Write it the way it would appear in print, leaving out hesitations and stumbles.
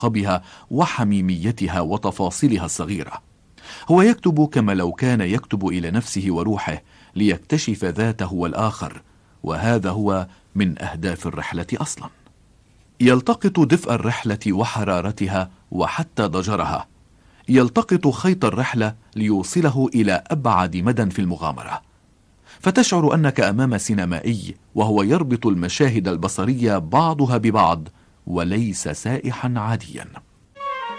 بها وحميميتها وتفاصيلها الصغيرة. هو يكتب كما لو كان يكتب إلى نفسه وروحه ليكتشف ذاته والآخر، وهذا هو من أهداف الرحلة أصلا. يلتقط دفء الرحلة وحرارتها وحتى ضجرها، يلتقط خيط الرحلة ليوصله إلى أبعد مدى في المغامرة، فتشعر أنك أمام سينمائي وهو يربط المشاهد البصرية بعضها ببعض وليس سائحا عاديا.